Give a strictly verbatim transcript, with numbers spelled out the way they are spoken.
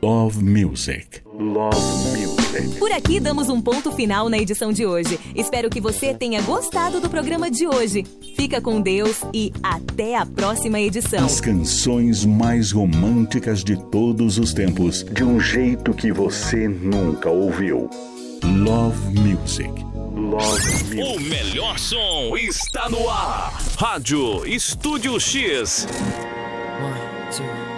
Love Music. Love Music. Por aqui damos um ponto final na edição de hoje. Espero que você tenha gostado do programa de hoje. Fica com Deus e até a próxima edição. As canções mais românticas de todos os tempos, de um jeito que você nunca ouviu. Love Music. Love Music. O melhor som está no ar. Rádio Estúdio X. One, two.